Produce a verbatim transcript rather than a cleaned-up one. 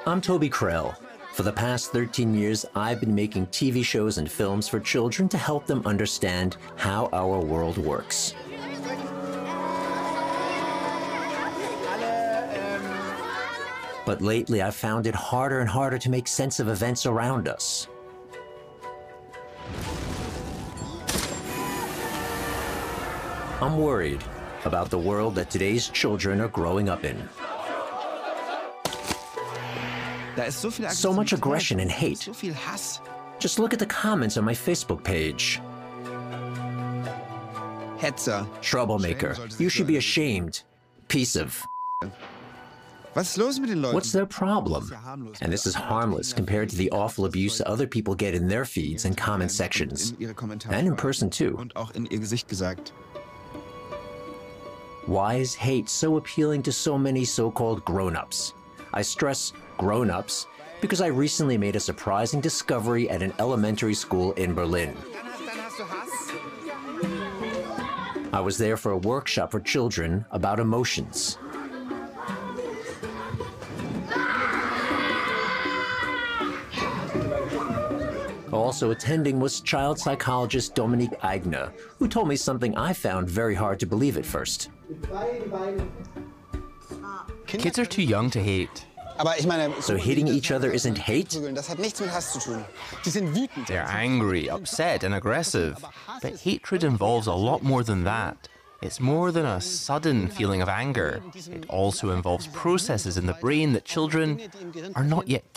I'm Toby Krell. For the past thirteen years, I've been making T V shows and films for children to help them understand how our world works. But lately, I've found it harder and harder to make sense of events around us. I'm worried about the world that today's children are growing up in. So much aggression and hate. Just look at the comments on my Facebook page. Troublemaker. You should be ashamed. Piece of... What's their problem? And this is harmless compared to the awful abuse other people get in their feeds and comment sections. And in person too. Why is hate so appealing to so many so-called grown-ups? I stress grown-ups because I recently made a surprising discovery at an elementary school in Berlin. I was there for a workshop for children about emotions. Also attending was child psychologist Dominique Eigner, who told me something I found very hard to believe at first. Kids are too young to hate. So hitting each other isn't hate? They're angry, upset, and aggressive. But hatred involves a lot more than that. It's more than a sudden feeling of anger. It also involves processes in the brain that children are not yet